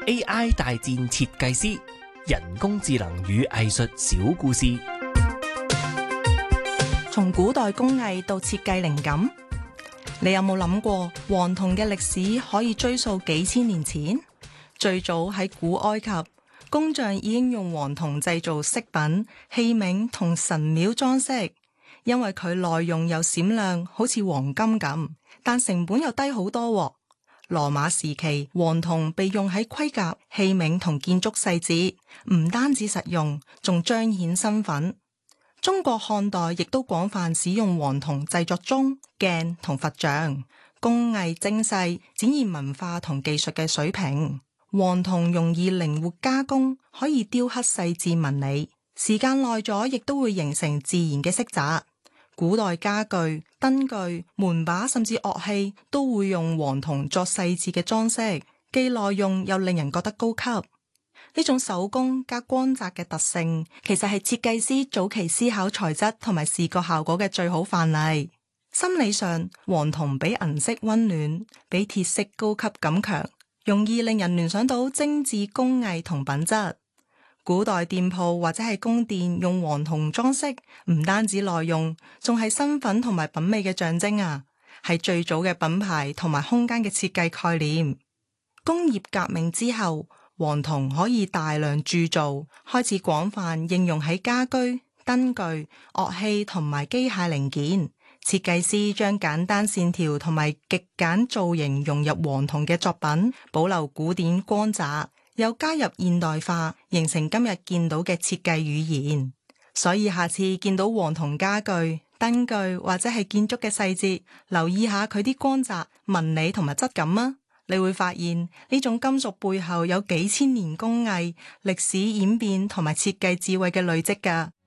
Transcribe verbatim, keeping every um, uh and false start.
A I 大戰設計師，人工智能與藝術小故事。 從古代工藝到設計靈感，你有冇諗過黃銅嘅歷史可以追溯幾千年前？最早喺古埃及，工匠已經用黃銅製造飾品、器皿同神廟裝飾，因為佢耐用又閃亮，好似黃金咁，但成本又低好多喎。羅馬時期，黃銅被用喺盔甲、器皿同建築細節，唔單止實用，仲彰顯身份。中國漢代亦都廣泛使用黃銅製作鐘、鏡同佛像，工藝精細，展現文化同技術嘅水平。黃銅容易靈活加工，可以雕刻細緻紋理，時間耐咗亦都會形成自然嘅色澤。古代家具、燈具、門把甚至樂器都會用黃銅作細緻嘅裝飾，既耐用又令人覺得高級。呢種手工加光澤嘅特性，其實係設計師早期思考材質同埋視覺效果嘅最好範例。心理上，黃銅比銀色溫暖，比鐵色高級感強，容易令人聯想到精緻工藝同品質。古代店鋪或者係宮殿用黃銅裝飾，唔單止耐用，仲係身份同埋品味嘅象徵啊！係最早嘅品牌同埋空間嘅設計概念。工業革命之後，黃銅可以大量鑄造，開始廣泛應用喺家居、燈具、樂器同埋機械零件。設計師將簡單線條同埋極簡造型融入黃銅嘅作品，保留古典光澤，又加入現代化，形成今日見到嘅設計語言。所以下次見到黃銅家具、燈具或者係建築嘅細節，留意下佢啲光澤、紋理同埋質感啊！你會發現呢種金屬背後有幾千年工藝、歷史演變同埋設計智慧嘅累積㗎。